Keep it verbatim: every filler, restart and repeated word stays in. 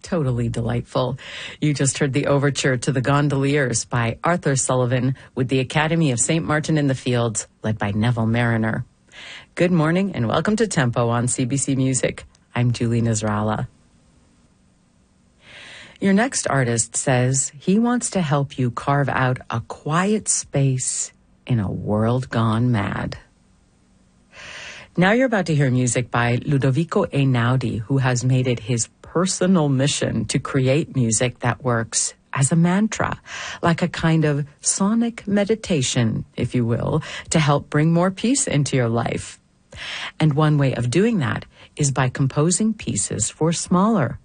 totally delightful. You just heard the overture to The Gondoliers by Arthur Sullivan with the Academy of Saint Martin in the Fields, led by Neville Mariner. Good morning and welcome to Tempo on C B C Music. I'm Julie Nasrallah. Your next artist says he wants to help you carve out a quiet space in a world gone mad. Now you're about to hear music by Ludovico Einaudi, who has made it his personal mission to create music that works as a mantra, like a kind of sonic meditation, if you will, to help bring more peace into your life. And one way of doing that is by composing pieces for smaller